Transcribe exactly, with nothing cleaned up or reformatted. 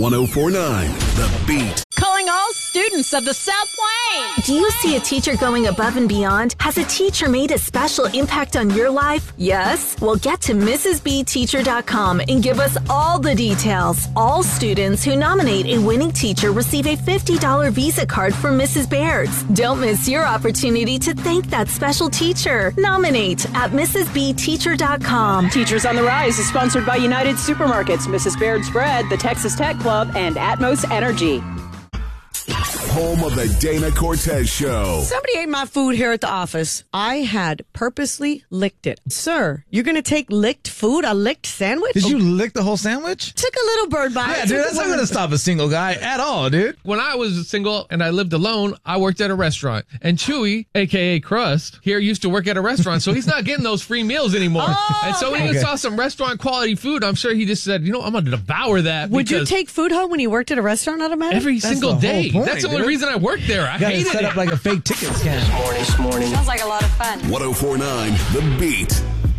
ten forty-nine The Beat. Calling all students of the South Plains. Do you see a teacher going above and beyond? Has a teacher made a special impact on your life? Yes? Well, get to Missus B Teacher dot com and give us all the details. All students who nominate a winning teacher receive a fifty dollars Visa card from Missus Baird's. Don't miss your opportunity to thank that special teacher. Nominate at Missus B Teacher dot com. Teachers on the Rise is sponsored by United Supermarkets, Missus Baird's Bread, the Texas Tech Club, and Atmos Energy. Home of the Dana Cortez Show. Somebody ate my food here at the office. I had purposely licked it. Sir, you're going to take licked food, a licked sandwich? Did you lick the whole sandwich? Took a little bird bite. Yeah, dude, that's not going to stop a single guy at all, dude. When I was single and I lived alone, I worked at a restaurant. And Chewy, a k a. Crust, here used to work at a restaurant, so he's not getting those free meals anymore. Oh, and so when okay. he saw some restaurant quality food, I'm sure he just said, you know, I'm going to devour that. Would you because take food home when you worked at a restaurant automatic? every That's single the whole day. point, That's the only dude. reason I worked there. I You gotta hated set it. up like a fake ticket scam. Morning, morning. Sounds like a lot of fun. ten forty-nine The Beat.